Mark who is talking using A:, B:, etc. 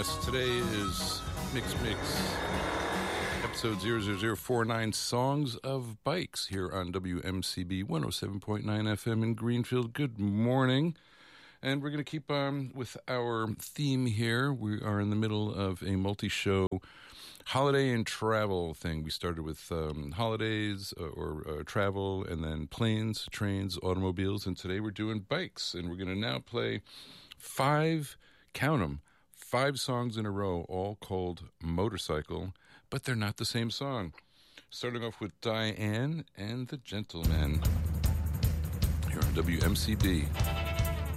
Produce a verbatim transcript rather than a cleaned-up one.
A: Yes, today is Mix Mix, episode zero zero zero four nine, Songs of Bikes, here on W M C B one oh seven point nine F M in Greenfield. Good morning. And we're going to keep on with our theme here. We are in the middle of a multi-show holiday and travel thing. We started with um, holidays uh, or uh, travel, and then planes, trains, automobiles, and today we're doing bikes. And we're going to now play five, count them, five songs in a row, all called Motorcycle, but they're not the same song. Starting off with Diane and the Gentleman here on W M C B.